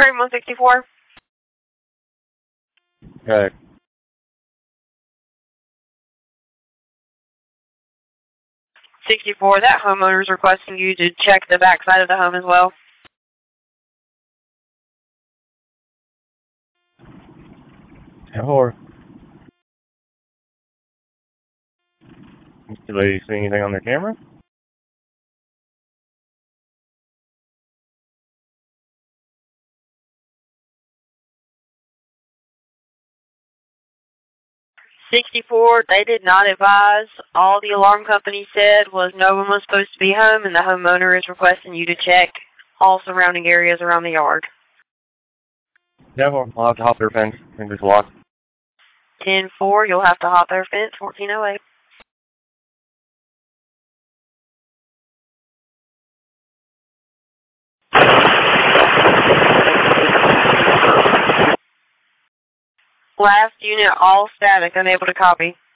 Frame 164. Okay. That homeowner is requesting you to check the back side of the home as well. Or did they see anything on their camera? They did not advise. All the alarm company said was no one was supposed to be home, and the homeowner is requesting you to check all surrounding areas around the yard. Yeah, well, I'll have to hop their fence and just walk. 10-4, you'll have to hop their fence, 1408. Last unit, all static, unable to copy.